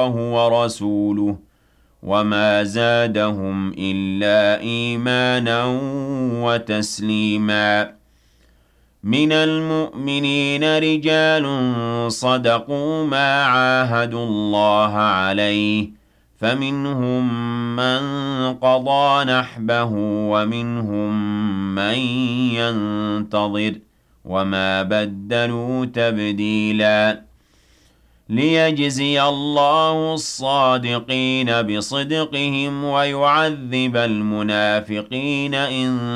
الله ورسوله وما زادهم إلا إيمانا وتسليما من المؤمنين رجال صدقوا ما عاهدوا الله عليه فمنهم من قضى نحبه ومنهم من ينتظر وما بدلوا تبديلا ليجزي الله الصادقين بصدقهم ويعذب المنافقين إن